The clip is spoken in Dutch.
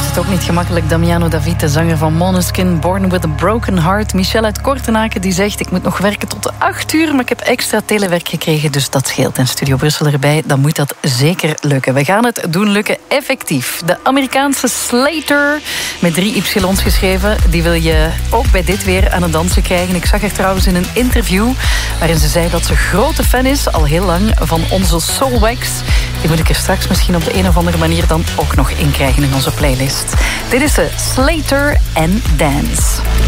het ook niet gemakkelijk. Damiano David, de zanger van Måneskin, Born with a Broken Heart. Michel uit Kortenaken die zegt, ik moet nog werken tot de 8 uur, maar ik heb extra telewerk gekregen, dus dat scheelt. En Studio Brussel erbij, dan moet dat zeker lukken. We gaan het doen lukken, effectief. De Amerikaanse Slater, met 3 Y's geschreven, die wil je ook bij dit weer aan het dansen krijgen. Ik zag haar trouwens in een interview waarin ze zei dat ze grote fan is, al heel lang, van onze Soulwax. Die moet ik er straks misschien op de een of andere manier dan ook nog in krijgen in onze playlist. Dit is de Slater and Dance.